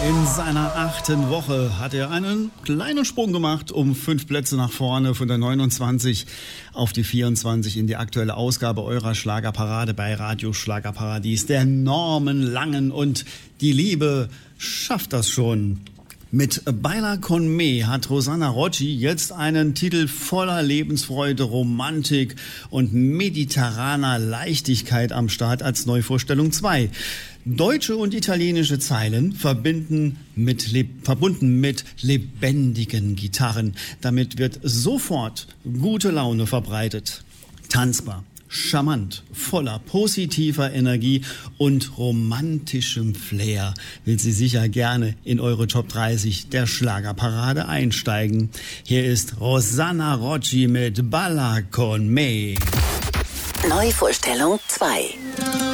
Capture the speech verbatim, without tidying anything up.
In seiner achten Woche hat er einen kleinen Sprung gemacht, um fünf Plätze nach vorne von der neunundzwanzig auf die vierundzwanzig in die aktuelle Ausgabe eurer Schlagerparade bei Radio Schlagerparadies. Der Norman Langen und die Liebe schafft das schon. Mit Baila con me hat Rosanna Rocci jetzt einen Titel voller Lebensfreude, Romantik und mediterraner Leichtigkeit am Start als Neuvorstellung zwei. Deutsche und italienische Zeilen verbinden mit leb- verbunden mit lebendigen Gitarren. Damit wird sofort gute Laune verbreitet. Tanzbar, charmant, voller positiver Energie und romantischem Flair will sie sicher gerne in eure Top dreißig der Schlagerparade einsteigen. Hier ist Rosanna Rocci mit Baila con me. Neuvorstellung zwei.